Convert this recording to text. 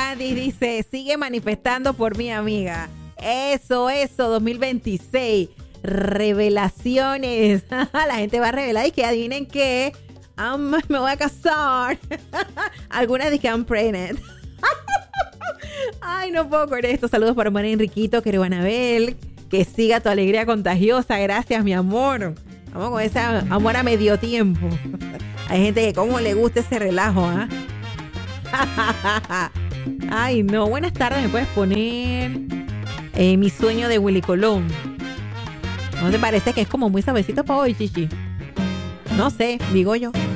Gladys dice, sigue manifestando por mi amiga. Eso, 2026. Revelaciones. La gente va a revelar y que adivinen qué. Me voy a casar. Algunas dicen que I'm pregnant. Ay, no puedo con esto. Saludos para María Enriquito, querido Anabel. Que siga tu alegría contagiosa. Gracias, mi amor. Vamos con ese amor a medio tiempo. Hay gente que cómo le gusta ese relajo, ¿ah? Ay, no. Buenas tardes. ¿Me puedes poner Mi sueño de Willy Colón? ¿No te parece que es como muy suavecito para hoy, Chichi? No sé, digo yo.